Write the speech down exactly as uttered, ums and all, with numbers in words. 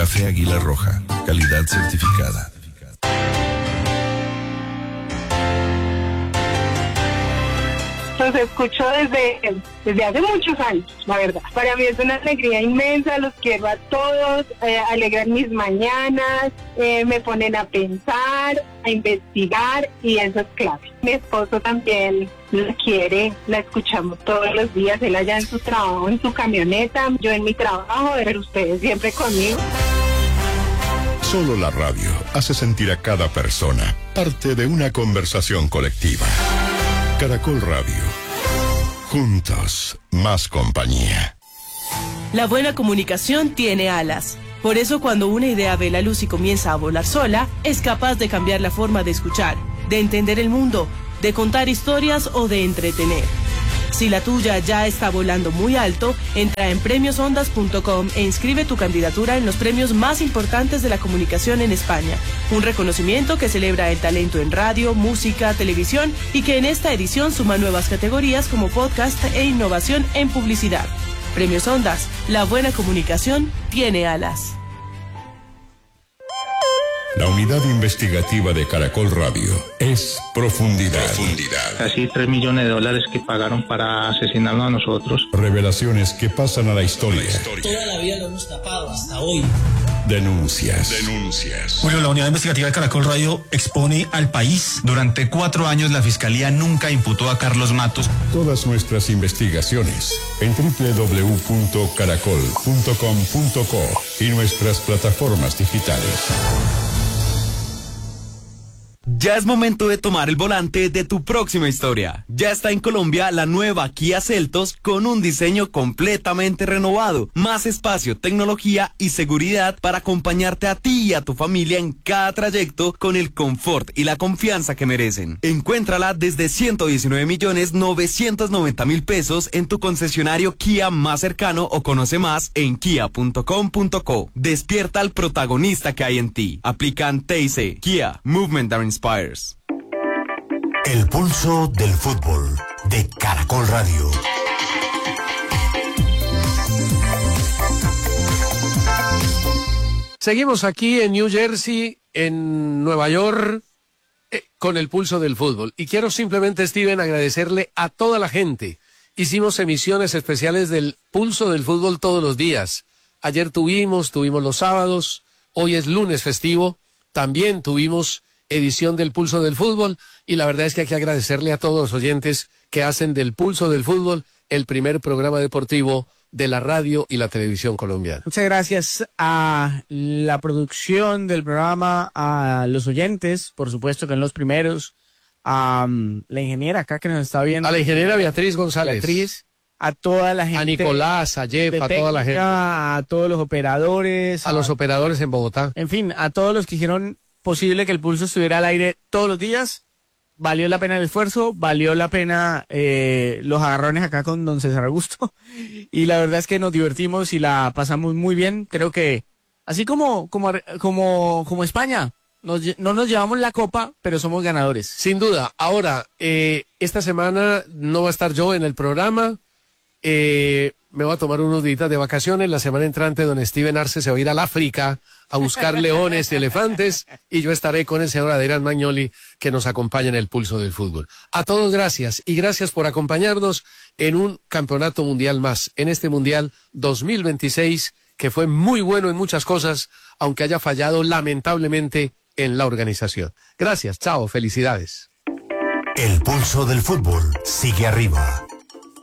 Café Águila Roja, calidad certificada. Los escucho desde, desde hace muchos años, la verdad. Para mí es una alegría inmensa, los quiero a todos, eh, alegran mis mañanas, eh, me ponen a pensar, a investigar y eso es clave. Mi esposo también la quiere, la escuchamos todos los días, él allá en su trabajo, en su camioneta, yo en mi trabajo, pero ustedes siempre conmigo. Solo la radio hace sentir a cada persona parte de una conversación colectiva. Caracol Radio. Juntos, más compañía. La buena comunicación tiene alas. Por eso cuando una idea ve la luz y comienza a volar sola, es capaz de cambiar la forma de escuchar, de entender el mundo, de contar historias o de entretener. Si la tuya ya está volando muy alto, entra en premios ondas punto com e inscribe tu candidatura en los premios más importantes de la comunicación en España. Un reconocimiento que celebra el talento en radio, música, televisión y que en esta edición suma nuevas categorías como podcast e innovación en publicidad. Premios Ondas, la buena comunicación tiene alas. La unidad investigativa de Caracol Radio es Profundidad. Profundidad. Casi tres millones de dólares que pagaron para asesinarnos a nosotros. Revelaciones que pasan a la historia. La historia. Toda la vida lo hemos tapado hasta hoy. Denuncias. Denuncias. Bueno, la unidad investigativa de Caracol Radio expone al país. Durante cuatro años la Fiscalía nunca imputó a Carlos Matos. Todas nuestras investigaciones en doble u doble u doble u punto caracol punto com punto co y nuestras plataformas digitales. Ya es momento de tomar el volante de tu próxima historia. Ya está en Colombia la nueva Kia Seltos con un diseño completamente renovado, más espacio, tecnología y seguridad para acompañarte a ti y a tu familia en cada trayecto con el confort y la confianza que merecen. Encuéntrala desde ciento diecinueve millones novecientos noventa mil pesos en tu concesionario Kia más cercano o conoce más en kia punto com punto co. Despierta al protagonista que hay en ti. Aplican T I C. Kia, Movement that inspires. El pulso del fútbol de Caracol Radio. Seguimos aquí en New Jersey, en Nueva York, eh, con el pulso del fútbol. Y quiero simplemente, Steven, agradecerle a toda la gente. Hicimos emisiones especiales del pulso del fútbol todos los días. Ayer tuvimos, tuvimos los sábados, hoy es lunes festivo, también tuvimos edición del Pulso del Fútbol, y la verdad es que hay que agradecerle a todos los oyentes que hacen del Pulso del Fútbol el primer programa deportivo de la radio y la televisión colombiana. Muchas gracias a la producción del programa, a los oyentes, por supuesto que en los primeros, a um, la ingeniera acá que nos está viendo. A la ingeniera Beatriz González. Beatriz, a toda la gente. A Nicolás, a Jeff, a toda la gente. A todos los operadores. A, a los operadores en Bogotá. En fin, a todos los que hicieron posible que el pulso estuviera al aire todos los días. Valió la pena el esfuerzo, valió la pena eh, los agarrones acá con don César Augusto, y la verdad es que nos divertimos y la pasamos muy bien. Creo que así como como como como España, nos, no nos llevamos la copa, pero somos ganadores. Sin duda. Ahora, eh, esta semana no va a estar yo en el programa, eh, me voy a tomar unos días de vacaciones. La semana entrante don Steven Arce se va a ir al África a buscar leones y elefantes, y yo estaré con el señor Adrián Magnoli, que nos acompaña en el Pulso del Fútbol. A todos gracias, y gracias por acompañarnos en un campeonato mundial más, en este Mundial dos mil veintiséis, que fue muy bueno en muchas cosas, aunque haya fallado lamentablemente en la organización. Gracias, chao, felicidades. El Pulso del Fútbol sigue arriba.